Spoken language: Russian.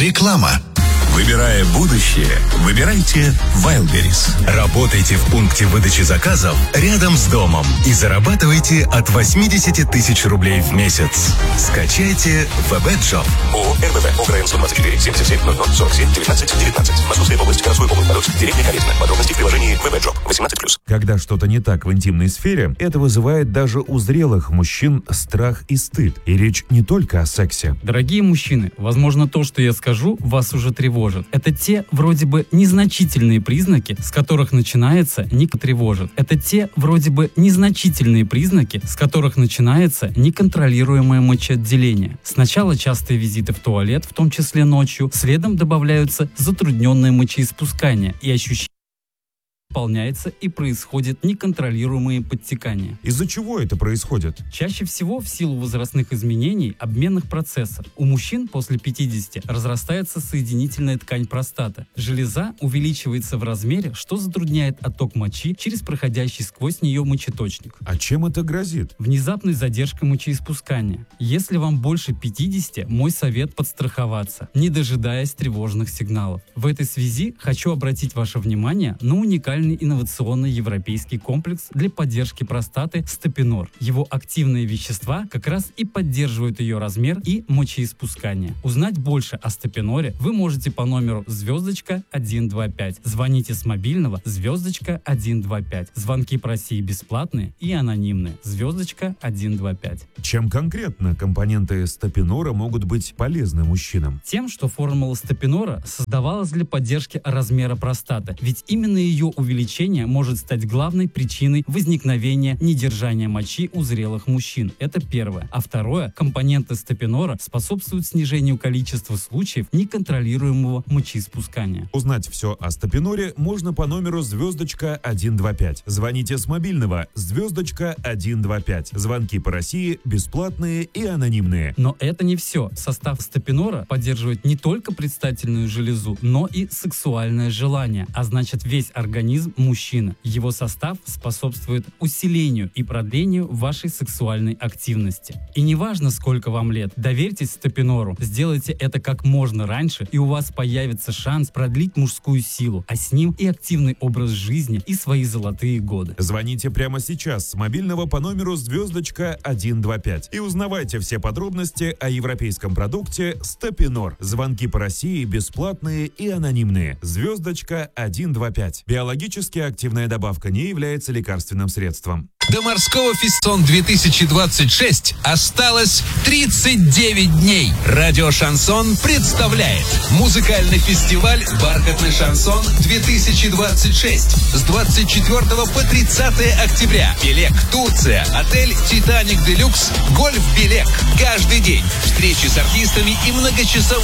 Реклама. Выбирая будущее, выбирайте Wildberries. Работайте в пункте выдачи заказов рядом с домом и зарабатывайте от 80 тысяч рублей в месяц. Скачайте VB-Job. ООО РБВ. ОГРН 124 77 00 47 19 19. Московская область, городской округ Подольск, деревня Корректно. Подробности в приложении VB-Job. 18+. Когда что-то не так в интимной сфере, это вызывает даже у зрелых мужчин страх и стыд. И речь не только о сексе. Дорогие мужчины, возможно, то, что я скажу, вас уже тревожит. Это те, вроде бы, незначительные признаки, с которых начинается тревожит. Это те, вроде бы, незначительные признаки, с которых начинается неконтролируемое мочеотделение. Сначала частые визиты в туалет, в том числе ночью, следом добавляются затрудненное мочеиспускание и ощущение, выполняется и происходит неконтролируемые подтекания. Из-за чего это происходит? Чаще всего в силу возрастных изменений обменных процессов. У мужчин после 50 разрастается соединительная ткань простаты. Железа увеличивается в размере, что затрудняет отток мочи через проходящий сквозь нее мочеточник. А чем это грозит? Внезапной задержкой мочеиспускания. Если вам больше 50, мой совет подстраховаться, не дожидаясь тревожных сигналов. В этой связи хочу обратить ваше внимание на уникальный инновационный европейский комплекс для поддержки простаты Степинор. Его активные вещества как раз и поддерживают ее размер и мочеиспускание. Узнать больше о Степиноре вы можете по номеру *125. Звоните с мобильного *125. Звонки по России бесплатные и анонимные. *125. Чем конкретно компоненты Степинора могут быть полезны мужчинам? Тем, что формула Степинора создавалась для поддержки размера простаты, ведь именно ее увеличение может стать главной причиной возникновения недержания мочи у зрелых мужчин. Это первое. А второе, компоненты Степинора способствуют снижению количества случаев неконтролируемого мочеиспускания. Узнать все о Степиноре можно по номеру *125. Звоните с мобильного *125. Звонки по России бесплатные и анонимные. Но это не все. Состав Степинора поддерживает не только предстательную железу, но и сексуальное желание, а значит весь организм мужчины. Его состав способствует усилению и продлению вашей сексуальной активности. И неважно, сколько вам лет, доверьтесь Степинору, сделайте это как можно раньше, и у вас появится шанс продлить мужскую силу, а с ним и активный образ жизни, и свои золотые годы. Звоните прямо сейчас с мобильного по номеру *125 и узнавайте все подробности о европейском продукте Степинор. Звонки по России бесплатные и анонимные. *125. Биологически активная добавка не является лекарственным средством. До морского фестон 2026 осталось 39 дней. Радио Шансон представляет музыкальный фестиваль «Бархатный шансон-2026» с 24 по 30 октября. Белек, Турция, отель «Титаник Делюкс», гольф «Белек». Каждый день встречи с артистами и многочасовые